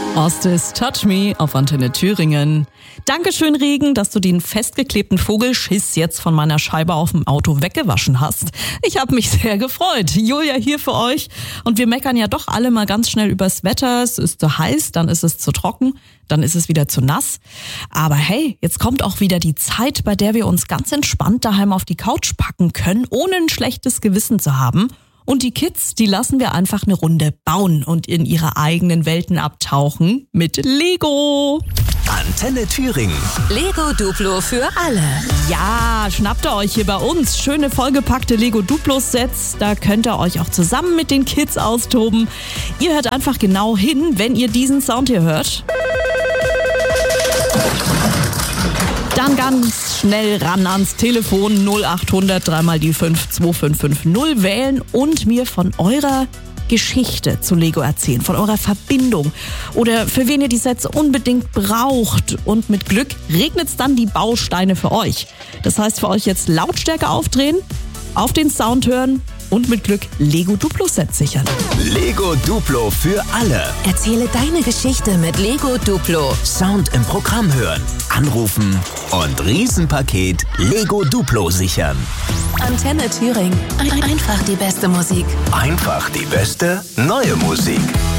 Ostis Touch Me auf Antenne Thüringen. Dankeschön, Regen, dass du den festgeklebten Vogelschiss jetzt von meiner Scheibe auf dem Auto weggewaschen hast. Ich habe mich sehr gefreut. Julia hier für euch. Und wir meckern ja doch alle mal ganz schnell übers Wetter. Es ist zu heiß, dann ist es zu trocken, dann ist es wieder zu nass. Aber hey, jetzt kommt auch wieder die Zeit, bei der wir uns ganz entspannt daheim auf die Couch packen können, ohne ein schlechtes Gewissen zu haben. Und die Kids, die lassen wir einfach eine Runde bauen und in ihre eigenen Welten abtauchen mit Lego. Antenne Thüringen. Lego Duplo für alle. Ja, schnappt ihr euch hier bei uns schöne vollgepackte Lego Duplo-Sets. Da könnt ihr euch auch zusammen mit den Kids austoben. Ihr hört einfach genau hin, wenn ihr diesen Sound hier hört. Dann ganz schnell ran ans Telefon 0800 3 die 5 2550 wählen und mir von eurer Geschichte zu Lego erzählen, von eurer Verbindung oder für wen ihr die Sets unbedingt braucht. Und mit Glück regnet's dann die Bausteine für euch. Das heißt für euch jetzt Lautstärke aufdrehen, auf den Sound hören und mit Glück Lego Duplo-Sets sichern. Lego Duplo für alle. Erzähle deine Geschichte mit Lego Duplo. Sound im Programm hören, anrufen und Riesenpaket Lego Duplo sichern. Antenne Thüringen. Einfach die beste Musik. Einfach die beste neue Musik.